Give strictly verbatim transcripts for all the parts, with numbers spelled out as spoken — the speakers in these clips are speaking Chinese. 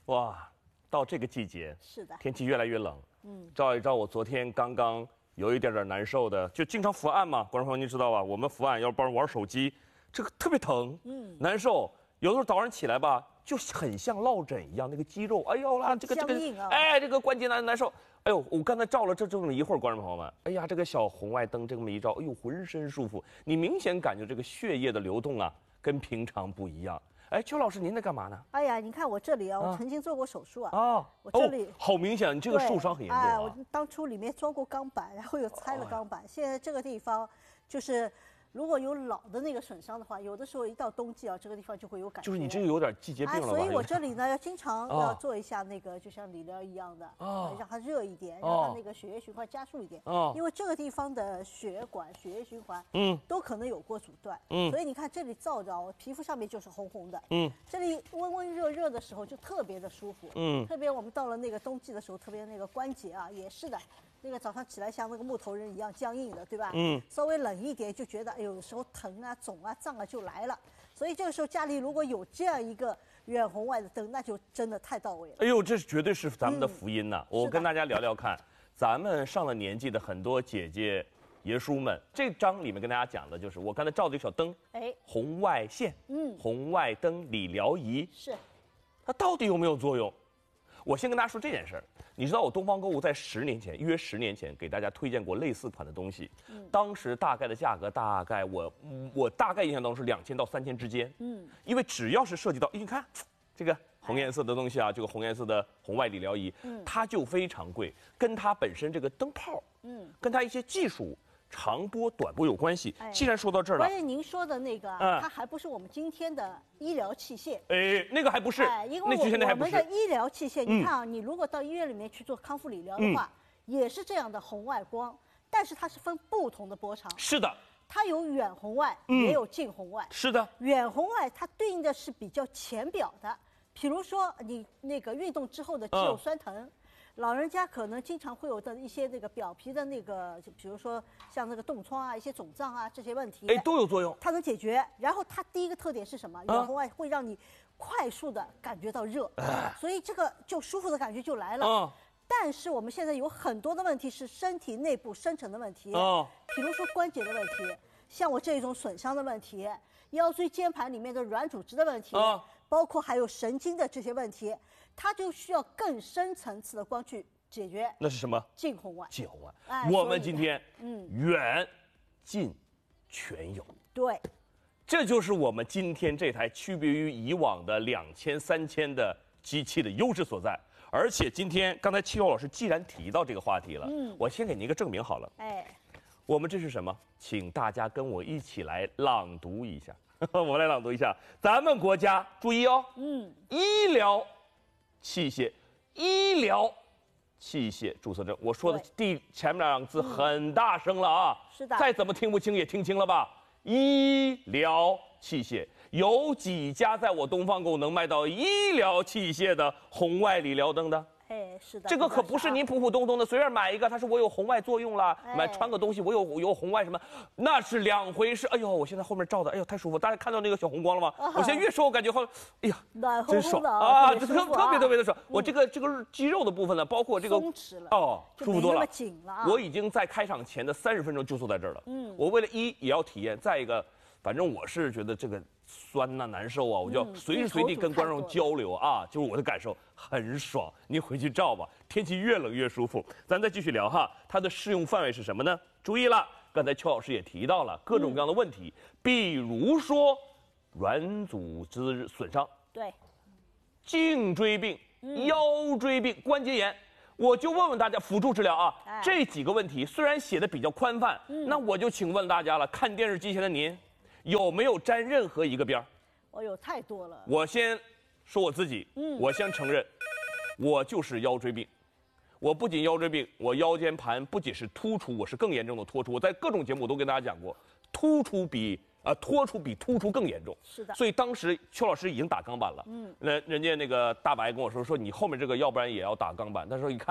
哇，到这个季节， 是的， 天气越来越冷。 嗯， 照一照我昨天刚刚有一点点难受的，就经常伏案嘛，观众朋友您知道吧？我们伏案要不然玩手机，这个特别疼，嗯，难受。有的时候早上起来吧，就很像落枕一样，那个肌肉，哎呦啦，这个这个， 啊、 哎，这个关节难难受。哎呦，我刚才照了这这么一会儿，观众朋友们，哎呀，这个小红外灯这么一照，哎呦，浑身舒服。你明显感觉这个血液的流动啊，跟平常不一样。哎，邱老师，您在干嘛呢？ 哎呀，你看我这里啊，我曾经做过手术啊。 啊， 我这里、 哦、好明显，你这个受伤很严重啊。 哎，我当初里面装过钢板，然后又拆了钢板，哦、现在这个地方就是。如果有老的那个损伤的话，有的时候一到冬季啊，这个地方就会有感觉。 就是你这个有点季节病了吧？ 哎，所以我这里呢要经常要做一下那个，就像理疗一样的， 哦、 让它热一点，让它那个血液循环加速一点。哦、因为这个地方的血管、血液循环，嗯，都可能有过阻断。嗯，所以你看这里照着，我皮肤上面就是红红的。嗯，这里温温热热的时候就特别的舒服。嗯，特别我们到了那个冬季的时候，特别那个关节啊，也是的。那个早上起来像那个木头人一样僵硬的，对吧？嗯，稍微冷一点就觉得，哎呦，有时候疼啊、肿啊、胀啊就来了。所以这个时候家里如果有这样一个远红外的灯，那就真的太到位了。 哎呦，这绝对是咱们的福音呐！嗯、我跟大家聊聊看，咱们上了年纪的很多姐姐、爷叔们，这章里面跟大家讲的就是我刚才照的一个小灯，哎，红外线，嗯，红外灯理疗仪是， 它到底有没有作用？我先跟大家说这件事儿，你知道我东方购物在十年前，约十年前给大家推荐过类似款的东西，嗯，当时大概的价格大概我我大概印象当中是两千到三千之间，嗯，因为只要是涉及到，你看这个红颜色的东西啊，这个红颜色的红外理疗仪，嗯，它就非常贵，跟它本身这个灯泡，嗯，跟它一些技术。长波、短波有关系。哎、既然说到这儿了， 关键您说的那个，嗯、它还不是我们今天的医疗器械。 哎，那个还不是。哎， 因为我我们的医疗器械，你看啊，嗯、你如果到医院里面去做康复理疗的话，嗯、也是这样的红外光，但是它是分不同的波长。 是的。 它有远红外，嗯、也有近红外。 是的。 远红外它对应的是比较浅表的，比如说你那个运动之后的肌肉酸疼。嗯老人家可能经常会有的一些那个表皮的那个，就比如说像那个冻疮啊、一些肿胀啊这些问题， 哎，都有作用。 它能解决。然后它第一个特点是什么？远红外会让你快速的感觉到热，啊、所以这个就舒服的感觉就来了。啊、但是我们现在有很多的问题是身体内部深层的问题，啊、比如说关节的问题，像我这种损伤的问题，腰椎间盘里面的软组织的问题，啊、包括还有神经的这些问题。它就需要更深层次的光去解决。 那是什么？ 近红外。 近红外。哎、我们今天，嗯，远、近，全有。 对， 这就是我们今天这台区别于以往的两千、三千的机器的优势所在。而且今天，刚才戚友老师既然提到这个话题了，嗯，我先给您一个证明好了。哎，我们这是什么？请大家跟我一起来朗读一下。我们来朗读一下，咱们国家注意哦，嗯，医疗。器械，医疗器械注册证。我说的第前面两个字很大声了啊！ 是的。 再怎么听不清也听清了吧？医疗器械，有几家在我东方购能卖到医疗器械的红外理疗灯的？ 哎，是的。 这个可不是您普普通通的随便买一个，他说我有红外作用了，哎、买穿个东西我有有红外什么，那是两回事。哎呦，我现在后面照的，哎呦太舒服！大家看到那个小红光了吗？啊、我现在越说我感觉好，哎呀， 暖真爽啊， 特特别特别的爽。嗯、我这个这个肌肉的部分呢，包括这个松弛了， 哦，舒服多了。 紧了啊！ 我已经在开场前的三十分钟就坐在这儿了。嗯，我为了一也要体验，再一个，反正我是觉得这个。酸呐、啊、难受啊，我就随时随地跟观众交流啊，就是我的感受很爽。您回去照吧，天气越冷越舒服。咱再继续聊哈，它的适用范围是什么呢？注意了，刚才邱老师也提到了各种各样的问题，嗯、比如说软组织损伤， 对， 颈椎病、嗯、腰椎病、关节炎。我就问问大家，辅助治疗啊，哎、这几个问题虽然写的比较宽泛，嗯、那我就请问大家了，看电视机前的您。有没有沾任何一个边儿？ 我有太多了。 我先说我自己，嗯，我先承认，我就是腰椎病。我不仅腰椎病，我腰间盘不仅是突出，我是更严重的脱出。我在各种节目都跟大家讲过，突出比啊、呃、脱出比突出更严重。 是的。 所以当时邱老师已经打钢板了，嗯，那人家那个大白跟我说说你后面这个要不然也要打钢板。他说一看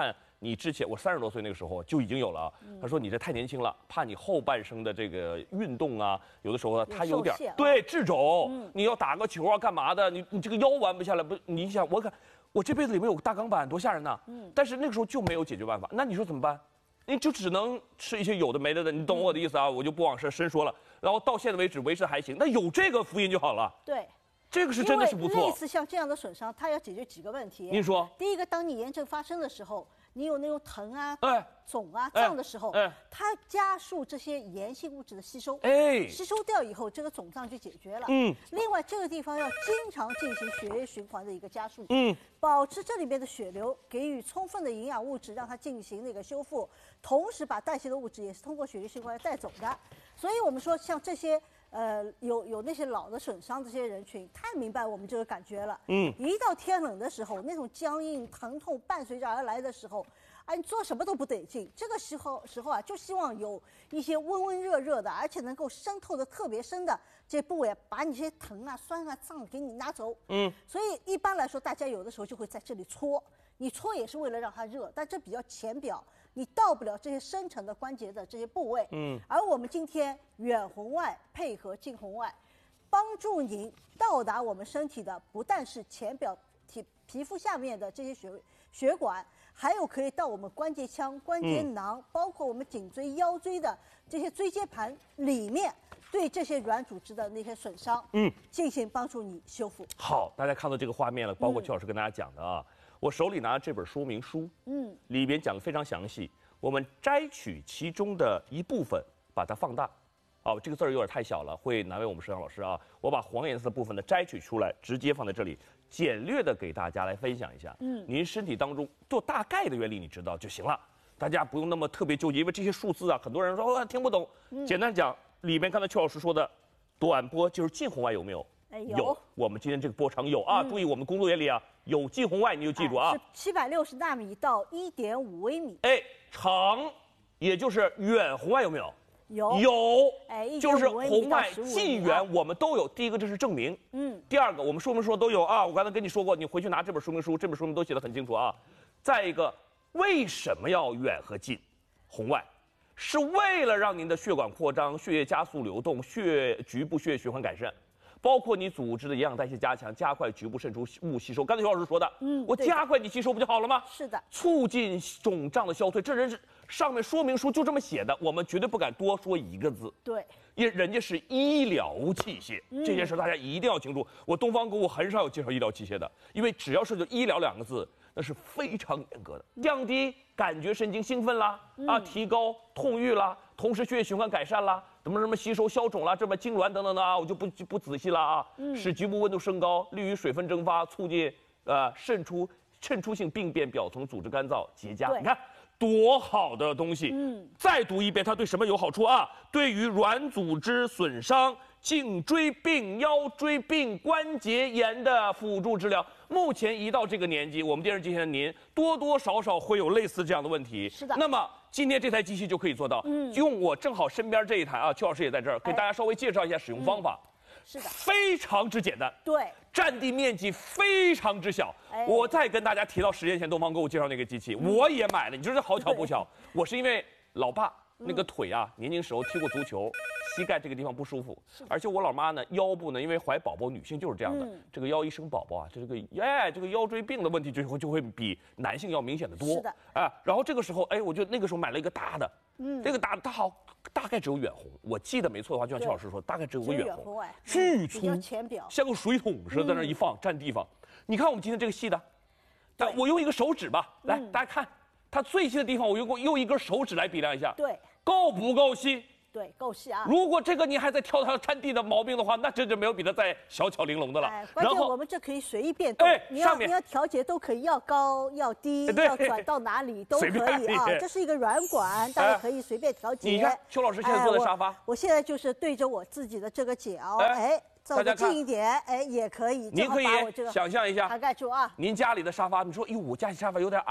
你之前我三十多岁那个时候就已经有了。他说你这太年轻了，怕你后半生的这个运动啊，有的时候它有点对掣肘，你要打个球啊干嘛的，你你这个腰弯不下来，不，你想我看我这辈子里面有个大钢板多吓人呐。但是那个时候就没有解决办法，那你说怎么办？你就只能吃一些有的没的的，你懂我的意思啊？我就不往深深说了。然后到现在为止维持还行，那有这个福音就好了。 对。 这个是真的是不错。 类似像这样的损伤，它要解决几个问题。 您说， 第一个，当你炎症发生的时候，你有那种疼啊、 哎、 肿啊、胀的时候， 哎， 它加速这些炎性物质的吸收， 哎， 吸收掉以后，这个肿胀就解决了。 嗯。 另外，这个地方要经常进行血液循环的一个加速， 嗯， 保持这里边的血流，给予充分的营养物质，让它进行那个修复，同时把代谢的物质也是通过血液循环带走的。所以我们说，像这些。呃，有有那些老的损伤这些人群，太明白我们这个感觉了。嗯，一到天冷的时候，那种僵硬、疼痛伴随着而来的时候，啊，你做什么都不得劲。这个时候时候啊，就希望有一些温温热热的，而且能够渗透的特别深的这些部位，把你这些疼啊、酸啊、胀给你拿走。嗯，所以一般来说，大家有的时候就会在这里搓，你搓也是为了让它热，但这比较浅表。你到不了这些深层的关节的这些部位，嗯，而我们今天远红外配合近红外，帮助您到达我们身体的不但是浅表体皮肤下面的这些血血管，还有可以到我们关节腔、关节囊，嗯、包括我们颈椎、腰椎的这些椎间盘里面，对这些软组织的那些损伤，嗯，进行帮助你修复。 好，大家看到这个画面了，包括邱老师跟大家讲的啊。嗯，我手里拿这本说明书，嗯，里边讲的非常详细。我们摘取其中的一部分，把它放大。哦，这个字儿有点太小了，会难为我们摄像老师啊。我把黄颜色的部分呢摘取出来，直接放在这里，简略的给大家来分享一下。嗯，您身体当中做大概的原理你知道就行了，大家不用那么特别纠结，因为这些数字啊，很多人说哦听不懂。嗯、简单讲，里面刚才邱老师说的短波就是近红外有没有？ 哎、有, 有，我们今天这个波长有啊，嗯、注意我们工作原理啊，有近红外你就记住啊， 哎、是七百六十纳米到一点五微米， 哎，长，也就是远红外有没有？ 有， 有， 哎， 就是红外近远我们都有。第一个这是证明，嗯，第二个我们说明书都有啊，我刚才跟你说过，你回去拿这本说明书，这本说明都写得很清楚啊。再一个，为什么要远和近？红外。是为了让您的血管扩张、血液加速流动、血局部血液循环改善。包括你组织的营养代谢加强，加快局部渗出物吸收。刚才邱老师说的，嗯，我加快你吸收不就好了吗？ 是的， 促进肿胀的消退。这人是上面说明书就这么写的，我们绝对不敢多说一个字。 对， 因为人家是医疗器械，嗯、这件事大家一定要清楚。我东方购物很少有介绍医疗器械的，因为只要涉及医疗两个字，那是非常严格的，降低感觉神经兴奋啦，嗯、啊，提高痛欲啦，同时血液循环改善啦。什么什么吸收消肿啦，这么痉挛等等的啊，我就不不仔细了啊。嗯，使局部温度升高，利于水分蒸发，促进呃渗出渗出性病变表层组织干燥结痂。你看多好的东西。嗯，再读一遍，它对什么有好处啊？对于软组织损伤、颈椎病、腰椎病、关节炎的辅助治疗。目前一到这个年纪，我们电视机前的您多多少少会有类似这样的问题。 是的。 那么今天这台机器就可以做到。嗯。用我正好身边这一台啊，邱老师也在这儿，给大家稍微介绍一下使用方法。 嗯、是的。 非常之简单。 对。 占地面积非常之小。哎。我再跟大家提到十年前东方购物介绍那个机器，嗯、我也买了。你说这好巧不巧？我是因为老爸那个腿啊，年轻时候踢过足球。膝盖这个地方不舒服，而且我老妈呢，腰部呢，因为怀宝宝，女性就是这样的，嗯、这个腰一生宝宝啊，这个哎，这个腰椎病的问题就会就会比男性要明显的多。 是的， 哎，然后这个时候，哎，我就那个时候买了一个大的，嗯，这个大的它好，大概只有远红，我记得没错的话，就像邱老师说，大概只有个远红， 哎、 巨粗，像个水桶似的，在那一放，占地方。你看我们今天这个细的，我用一个手指吧，来，大家看，它最细的地方，我用用一根手指来比量一下， 对， 够不够细？ 对，够细啊！ 如果这个你还在挑它占地的毛病的话，那真就没有比它再小巧玲珑的了。 哎，关键我们这可以随意变动，哎，你要你要调节都可以，要高要低，要转到哪里都可以啊。这是一个软管，大家可以随便调节。 你看，邱老师现在坐的沙发， 我现在就是对着我自己的这个脚，哎，走得近一点，哎，也可以。 您可以想象一下， 涵盖住啊。 您家里的沙发，你说，哟，我家里沙发有点矮。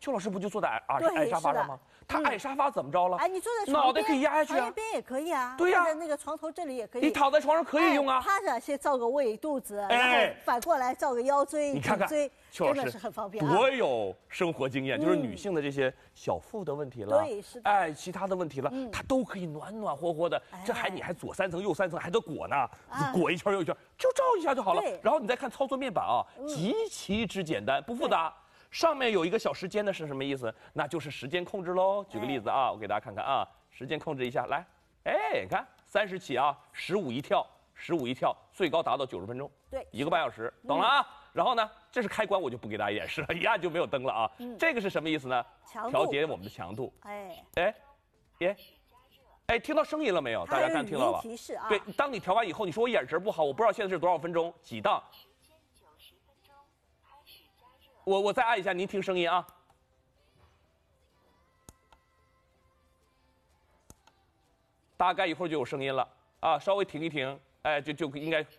邱老师不就坐在矮矮矮沙发上吗？他矮沙发怎么着了？ 哎，你坐在脑袋可以压下去啊， 床边也可以啊。 对呀， 在那个床头这里也可以。 你躺在床上可以用啊。 趴着先照个胃、肚子，然后反过来照个腰椎、 你看看， 真的是很方便。 多有生活经验，就是女性的这些小腹的问题了， 对，是的。 哎，其他的问题了，它都可以暖暖和和的。这还你还左三层右三层还得裹呢，裹一圈又一圈，就照一下就好了。然后你再看操作面板啊，极其之简单，不复杂。上面有一个小时间的是什么意思？那就是时间控制喽。举个例子啊，我给大家看看啊，时间控制一下，来，哎，你看三十起啊，十五一跳，十五一跳，最高达到九十分钟， 对， 一个半小时，懂了啊？然后呢，这是开关，我就不给大家演示了，一按就没有灯了啊。这个是什么意思呢？调节我们的强度。哎，哎，耶，哎，听到声音了没有？大家看听到了？ 提示啊。 对，当你调完以后，你说我眼神不好，我不知道现在是多少分钟，几档。我我再按一下，您听声音啊。大概一会儿就有声音了啊，稍微停一停，哎，就就应该。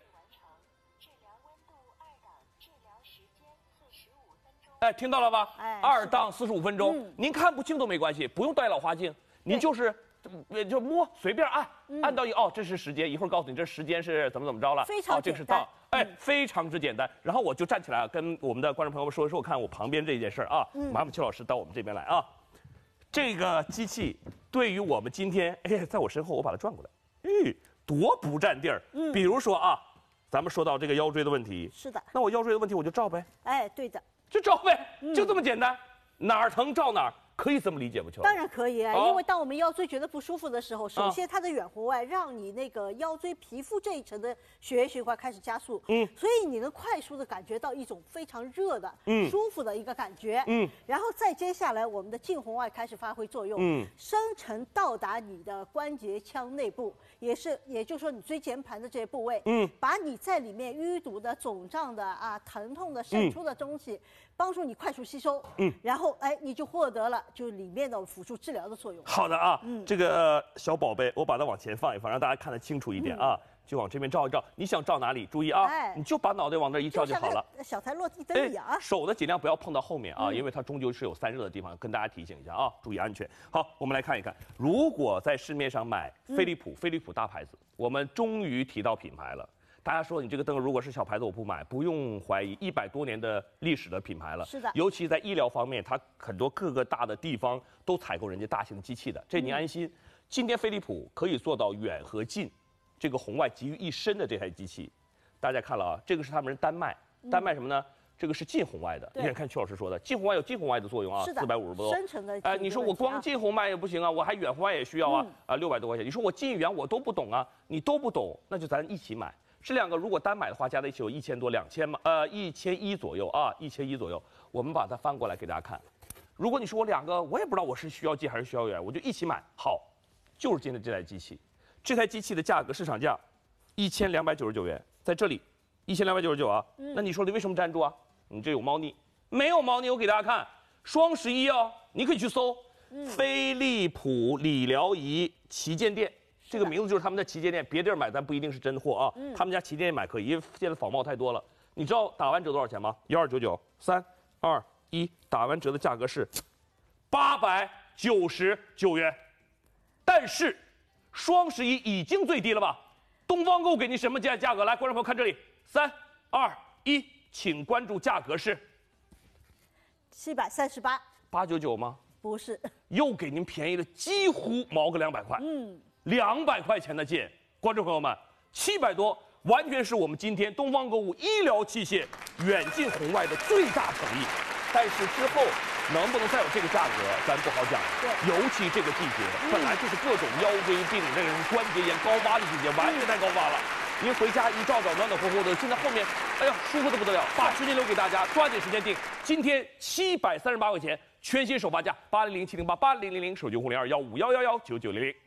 哎，听到了吧？哎，二档四十五分钟，您看不清都没关系，不用带老花镜，您就是就摸随便按，按到一哦，这是时间，一会儿告诉你这时间是怎么怎么着了， 非常哦，这个是档。哎，非常之简单。然后我就站起来啊，跟我们的观众朋友们说一说，我看我旁边这件事儿啊。嗯。麻烦邱老师到我们这边来啊。这个机器对于我们今天，哎，在我身后，我把它转过来，哎，多不占地儿。嗯。比如说啊，咱们说到这个腰椎的问题。 是的。 那我腰椎的问题我就照呗。 哎，对的。 就照呗，就这么简单，哪儿疼照哪儿。可以这么理解不？邱？ 当然可以啊，因为当我们腰椎觉得不舒服的时候，首先它的远红外让你那个腰椎皮肤这一层的血液循环开始加速，嗯，所以你能快速的感觉到一种非常热的、嗯、舒服的一个感觉，嗯，然后再接下来我们的近红外开始发挥作用，嗯，深层到达你的关节腔内部，也是也就是说你椎间盘的这些部位，嗯，把你在里面淤堵的、肿胀的啊、疼痛的、渗出的东西，帮助你快速吸收，嗯，然后哎你就获得了。就里面的辅助治疗的作用。 好的啊，嗯，这个、呃、小宝贝，我把它往前放一放，让大家看得清楚一点啊。嗯、就往这边照一照，你想照哪里？注意啊，哎、你就把脑袋往那一照就好了。 小台落地灯一样啊。 手呢尽量不要碰到后面啊，嗯、因为它终究是有散热的地方，跟大家提醒一下啊，注意安全。好，我们来看一看，如果在市面上买飞利浦，嗯、飞利浦大牌子，我们终于提到品牌了。大家说你这个灯如果是小牌子我不买，不用怀疑，一百多年的历史的品牌了。 是的， 尤其在医疗方面，它很多各个大的地方都采购人家大型的机器的，这您安心。嗯、今天飞利浦可以做到远和近，这个红外集于一身的这台机器，大家看了啊，这个是他们丹麦，丹麦什么呢？嗯、这个是近红外的。你看，看邱老师说的，近红外有近红外的作用啊，四百五十多。 深层的。 哎，你说我光近红外也不行啊，我还远红外也需要啊，嗯、啊，六百多块钱。你说我近远我都不懂啊，你都不懂，那就咱一起买。这两个如果单买的话，加在一起有一千多、两千嘛，呃，一千一左右啊，一千一左右。我们把它翻过来给大家看。如果你说我两个，我也不知道我是需要近还是需要远，我就一起买。好，就是今天这台机器，这台机器的价格市场价一千两百九十九元，在这里一千两百九十九啊。嗯、那你说你为什么站住啊？你这有猫腻？没有猫腻，我给大家看，双十一哦，你可以去搜，嗯、飞利浦理疗仪旗舰店。这个名字就是他们的旗舰店，别地儿买咱不一定是真货啊。嗯、他们家旗舰店买可以，因为现在仿冒太多了。你知道打完折多少钱吗？幺二九九，三二一，打完折的价格是八百九十九元。但是双十一已经最低了吧？东方购物给您什么价价格？来，观众朋友看这里，三二一，请关注价格是七百三十八， 八九九吗？ 不是， 又给您便宜了几乎毛个两百块。嗯。两百块钱的劲，观众朋友们，七百多，完全是我们今天东方购物医疗器械远近红外的最大诚意。但是之后能不能再有这个价格，咱不好讲。对，尤其这个季节，嗯、本来就是各种腰椎病、这个关节炎高发的季节，完全太高发了。您回家一照照，暖暖和和的，现在后面，哎呀，舒服的不得了。把时间留给大家，抓紧时间订。今天七百三十八块钱，全新首发价八零零七零八八零零零，手机用户零二幺五幺幺幺九九零零。